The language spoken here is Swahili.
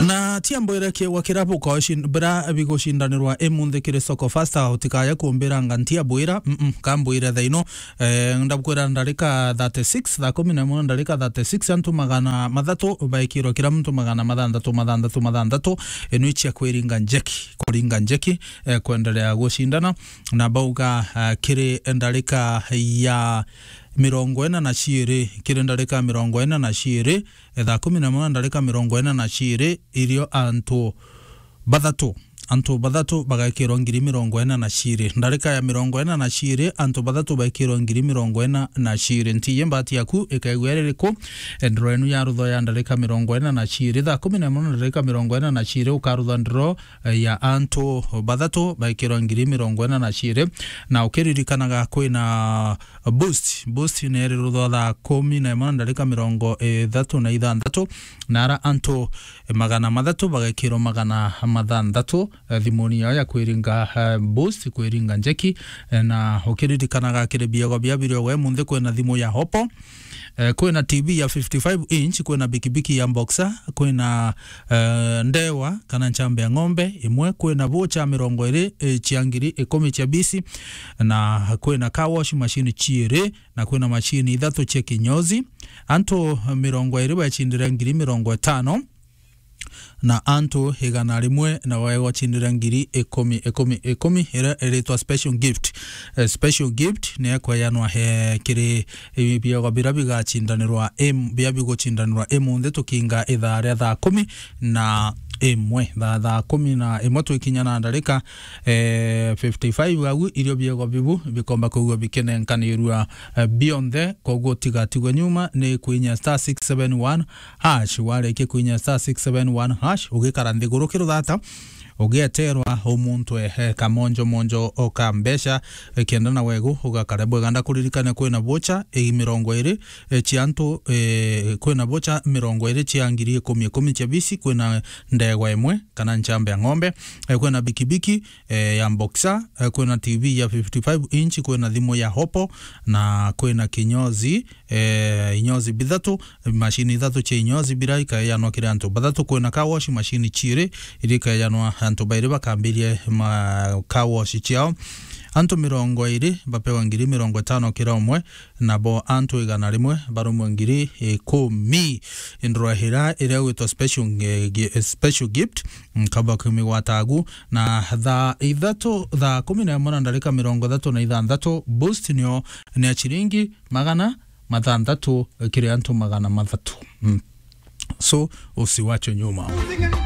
Na tiambo ke wakirabu kwa bra bigoshindanirwa emunde kire soko fasta utikaya kumbira ngantia buira kambuira thaino ndabukwira ndarika 36 tha 11 ndarika 36 antu magana mathatu baikiro kira mtu magana mathandatu eno ichi kwiringa njeki kuendelea gushindana na bauga kire ndarika ya mirongo ena na shiri kire ndarika mirongo ena na shiri tha 11 ndarika mirongo ena na shiri irio antu bathatu bagakiro ngiri mirongo ena na shiri ndarika ya mirongo ena na shiri antu bathatu bagakiro ngiri mirongo ena na shiri ntiye mbati yaku ikaigwereriko ndro enu ya rutho ya ndarika mirongo ena na shiri tha 11 ndarika mirongo ena na shiri ukarutha ndro ya antu bathatu bagakiro ngiri mirongo ena na shiri na ukiririkanaga kwina boost ne rutho tha 11 ndarika mirongo 36 nara antu magana mathatu bagakiro magana mathandatu thimoni ya kwiringa boost kwiringa njeki na ukiririkanaga kire biago bia birio we munthe kwena thimu ya hopo kwena TV ya 55 inch kwena bikibiki ya Boxer kwena ndewa kana nchambe ya ng'ombe imwe kwena vocha 20 chiangiri 10 cha bisi na kwena car wash machine chiere na kwena machine ithatu cheki nyozi anto 20 bachindira ngiri 50 na antu higana rimwe na wego chindira ngiri 10 era eretwa special gift ne kwayanwa he kire biago birabiga chindanirwa biabigo chindanirwa munde tukinga ithare tha 10 na emwe tha 10 na emwe tukinyana ndarika 55 agu irio biago bibu bikomba kugwa bikenenkanirwa beyond the kogo tigatigwa nyuma ne kwinya *671 hash wale ke kwinya *671 hash ugikara ndigurukiro dhata ugeterwa umuntu kamonjo okambesha kiendana wegu ugakarebo ganda kuririkana kwena bocha 20 chianto kwena bocha 20 chiangiri 10 cha bisi kwena ndegwa imwe kana nchambe ya ng'ombe kwena bikibiki ya Boxer kwena TV ya 55 inch kwena thimu ya hopo na kwena kinyozi inyozi bithatu machine ithatu cha inyozi biraika ya no kiranto bathatu kwena car wash machine chire irika ya no antu baire bakambirie ma car wash chiao antu 20 bapewa ngiri 50 kira umwe nabo antu igana rimwe barumwe ngiri 10 indro hira ire wito special gift kaba kumi watagu na tha ithatu tha 11 ndarika 36 boost nyo ne chiringi magana mathandatu kire antu magana mathatu so usiwacho nyuma.